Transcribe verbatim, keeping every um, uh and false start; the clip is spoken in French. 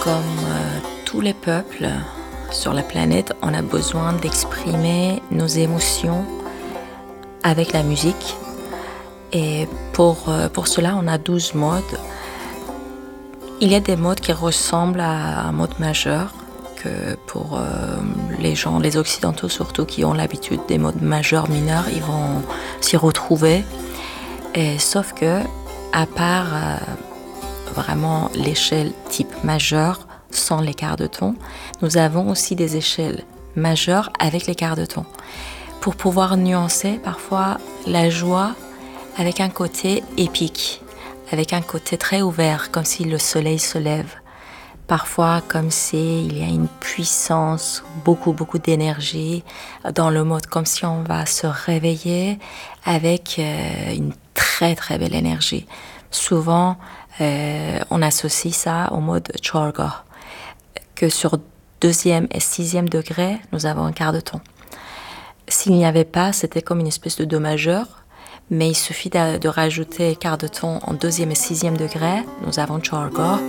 Comme euh, tous les peuples sur la planète, on a besoin d'exprimer nos émotions avec la musique. Et pour, euh, pour cela, on a douze modes. Il y a des modes qui ressemblent à un mode majeur, que pour euh, les gens, les occidentaux surtout, qui ont l'habitude des modes majeurs, mineurs, ils vont s'y retrouver. Et, sauf que, à part euh, vraiment l'échelle type majeur, sans les quarts de ton, nous avons aussi des échelles majeures avec les quarts de ton. Pour pouvoir nuancer parfois la joie avec un côté épique, avec un côté très ouvert, comme si le soleil se lève. Parfois, comme si il y a une puissance, beaucoup, beaucoup d'énergie dans le mode, comme si on va se réveiller avec euh, une très, très belle énergie. Souvent, euh, on associe ça au mode Chorga, que sur deuxième et sixième degré, nous avons un quart de ton. S'il n'y avait pas, c'était comme une espèce de do majeur, mais il suffit de, de rajouter quart de ton en deuxième et sixième degré, nous avons Chorga.